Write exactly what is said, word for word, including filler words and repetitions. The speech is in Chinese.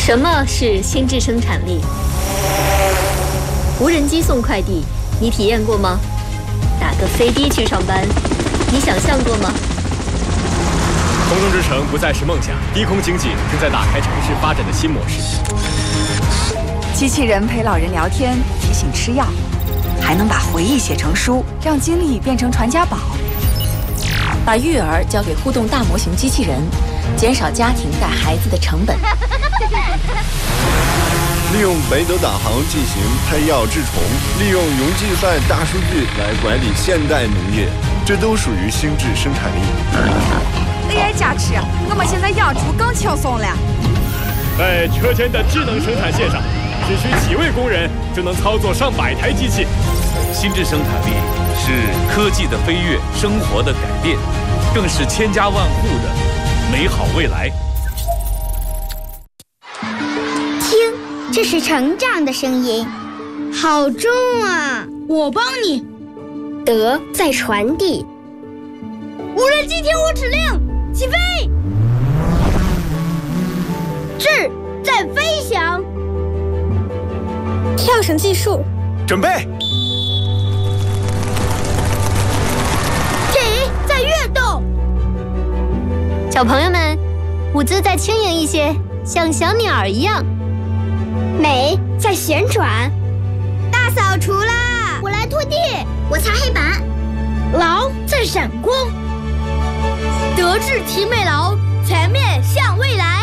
什么是心智生产力？无人机送快递，你体验过吗？打个飞的去上班，你想象过吗？ 空中之城不再是梦想，低空经济正在打开城市发展的新模式。 机器人陪老人聊天，提醒吃药，还能把回忆写成书，让经历变成传家宝。 把育儿交给互动大模型机器人，减少家庭带孩子的成本。 利用北斗导航进行配药治虫，利用云计算大数据来管理现代农业，这都属于心智生产力。 A I 加持，我们现在养猪更轻松了。 在车间的智能生产线上，只需几位工人就能操作上百台机器。 心智生产力是科技的飞跃，生活的改变，更是千家万户的美好未来。 听，这是成长的声音，好重啊！ 我帮你。 德在传递。 无人机听我指令，起飞！智在飞翔。 跳绳技术， 准备。 体在跃动。 小朋友们，舞姿再轻盈一些，像小鸟一样。 美在旋转。 大扫除啦！ 我来拖地，我擦黑板。 劳在闪光。德智体美劳，全面向未来。